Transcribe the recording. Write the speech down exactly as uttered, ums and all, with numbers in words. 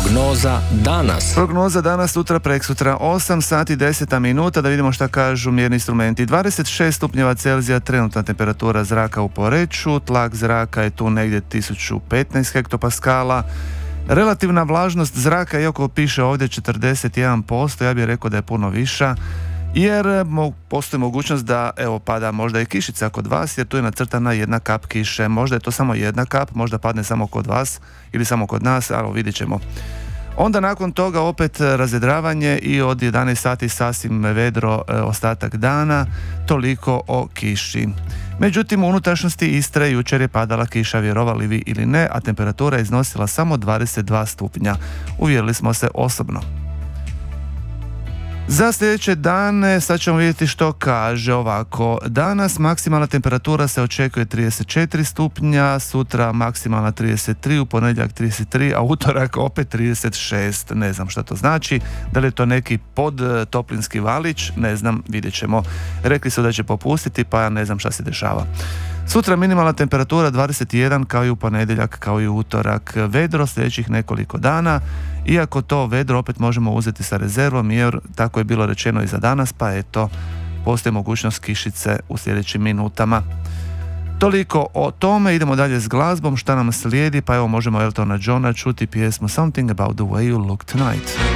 Prognoza danas. Prognoza danas, sutra, preksutra, osam sati deset minuta, da vidimo šta kažu mjerni instrumenti. dvadeset šest stupnjeva Celzija, trenutna temperatura zraka u Poreču, tlak zraka je tu negdje tisuću petnaest hektopaskala. Relativna vlažnost zraka, iako piše ovdje četrdeset jedan posto, ja bih rekao da je puno viša, jer postoji mogućnost da evo pada možda i kišica kod vas, jer tu je nacrtana jedna kap kiše. Možda je to samo jedna kap, možda padne samo kod vas ili samo kod nas, ali vidjet ćemo. Onda nakon toga opet razvedravanje i od jedanaest sati sasvim vedro e, ostatak dana, toliko o kiši. Međutim, u unutrašnjosti Istre jučer je padala kiša, vjerovali vi ili ne, a temperatura je iznosila samo dvadeset dva stupnja. Uvjerili smo se osobno. Za sljedeće dane sad ćemo vidjeti što kaže ovako. Danas maksimalna temperatura se očekuje trideset četiri stupnja, sutra maksimalna trideset tri, u ponedjeljak trideset tri, a utorak opet trideset šest. Ne znam šta to znači, da li je to neki podtoplinski valić, ne znam, vidjet ćemo. Rekli su da će popustiti, pa ja ne znam šta se dešava. Sutra minimalna temperatura dvadeset jedan, kao i u ponedjeljak, kao i u utorak. Vedro sljedećih nekoliko dana, iako to vedro opet možemo uzeti sa rezervom, jer tako je bilo rečeno i za danas, pa eto, postoji mogućnost kišice u sljedećim minutama. Toliko o tome, idemo dalje s glazbom, šta nam slijedi, pa evo možemo Eltona Johna čuti pjesmu Something About the Way You Look Tonight.